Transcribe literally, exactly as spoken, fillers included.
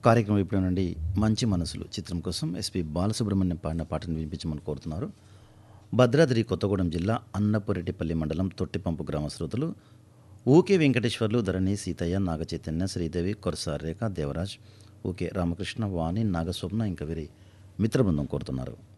కార్యక్రమం ఇప్పుడు నుండి మంచి మనసులు చిత్రం కోసం ఎస్పి బాలసుబ్రహ్మణ్యం పాడిన పాటను వినిపించమని కోరుతున్నారు. భద్రాద్రి కొత్తగూడెం జిల్లా అన్నపురెడ్డిపల్లి మండలం తొట్టిపంపు గ్రామ శ్రోతలు ఊకే వెంకటేశ్వర్లు, ధరణి, సీతయ్య, నాగచైతన్య, శ్రీదేవి, కొరసారి రేఖ, దేవరాజ్, ఊకే రామకృష్ణ, వాణి, నాగస్వప్న ఇంకా వీరి మిత్రబృందం కోరుతున్నారు.